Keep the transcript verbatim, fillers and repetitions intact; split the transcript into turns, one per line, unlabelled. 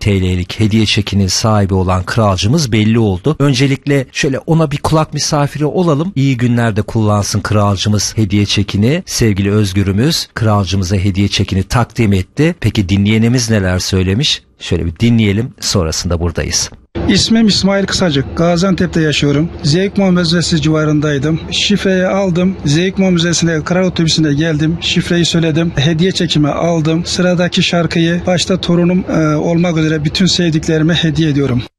T L'lik hediye çekinin sahibi olan kralcımız belli oldu. Öncelikle şöyle ona bir kulak misafiri olalım. İyi günlerde kullansın kralcımız hediye çekini. Sevgili Özgür'ümüz kralcımıza hediye çekini takdim etti. Peki dinleyenimiz neler söylemiş? Şöyle bir dinleyelim, sonrasında buradayız.
İsmim İsmail Kısacık. Gaziantep'te yaşıyorum. Zeykmo Müzesi civarındaydım. Şifreyi aldım. Zeykmo Müzesi'ne, kral otobüsüne geldim. Şifreyi söyledim. Hediye çekimi aldım. Sıradaki şarkıyı başta torunum e, olmak üzere bütün sevdiklerime hediye ediyorum.